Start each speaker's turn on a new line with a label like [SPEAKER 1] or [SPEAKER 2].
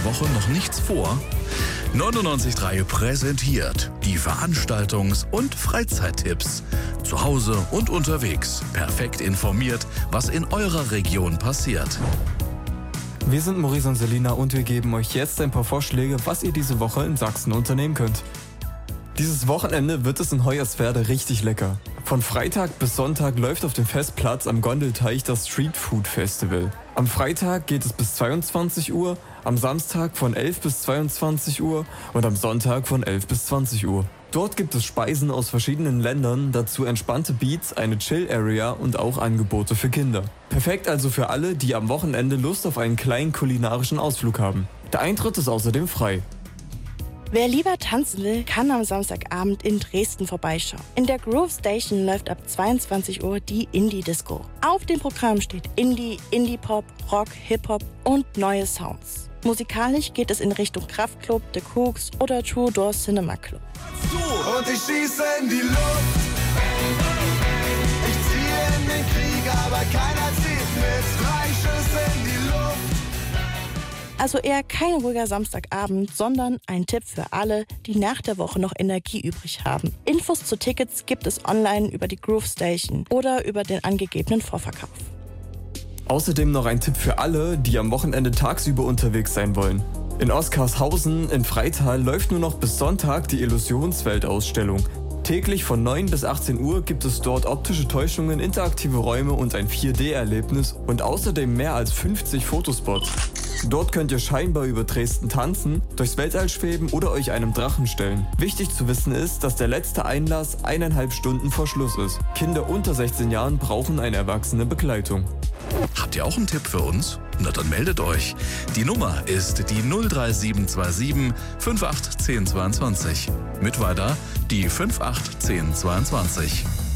[SPEAKER 1] Woche noch nichts vor? 99.3 präsentiert die Veranstaltungs- und Freizeittipps. Zu Hause und unterwegs. Perfekt informiert, was in eurer Region passiert.
[SPEAKER 2] Wir sind Maurice und Selina und wir geben euch jetzt ein paar Vorschläge, was ihr diese Woche in Sachsen unternehmen könnt. Dieses Wochenende wird es in Hoyerswerda richtig lecker. Von Freitag bis Sonntag läuft auf dem Festplatz am Gondelteich das Street Food Festival. Am Freitag geht es bis 22 Uhr, am Samstag von 11 bis 22 Uhr und am Sonntag von 11 bis 20 Uhr. Dort gibt es Speisen aus verschiedenen Ländern, dazu entspannte Beats, eine Chill-Area und auch Angebote für Kinder. Perfekt also für alle, die am Wochenende Lust auf einen kleinen kulinarischen Ausflug haben. Der Eintritt ist außerdem frei.
[SPEAKER 3] Wer lieber tanzen will, kann am Samstagabend in Dresden vorbeischauen. In der Groove Station läuft ab 22 Uhr die Indie-Disco. Auf dem Programm steht Indie, Indie-Pop, Rock, Hip-Hop und neue Sounds. Musikalisch geht es in Richtung Kraftklub, The Cooks oder True Door Cinema Club.
[SPEAKER 4] Und ich schieße in die Luft. Ich ziehe in den Krieg, aber keiner zieht mit. 3 Schüsse in die Luft.
[SPEAKER 3] Also eher kein ruhiger Samstagabend, sondern ein Tipp für alle, die nach der Woche noch Energie übrig haben. Infos zu Tickets gibt es online über die Groove Station oder über den angegebenen Vorverkauf.
[SPEAKER 2] Außerdem noch ein Tipp für alle, die am Wochenende tagsüber unterwegs sein wollen. In Oskarshausen in Freital läuft nur noch bis Sonntag die Illusionswelt-Ausstellung. Täglich von 9 bis 18 Uhr gibt es dort optische Täuschungen, interaktive Räume und ein 4D-Erlebnis und außerdem mehr als 50 Fotospots. Dort könnt ihr scheinbar über Dresden tanzen, durchs Weltall schweben oder euch einem Drachen stellen. Wichtig zu wissen ist, dass der letzte Einlass 1,5 Stunden vor Schluss ist. Kinder unter 16 Jahren brauchen eine erwachsene Begleitung.
[SPEAKER 1] Habt ihr auch einen Tipp für uns? Na dann meldet euch. Die Nummer ist die 03727 58 10 22. Mit weiter die 58 10 22.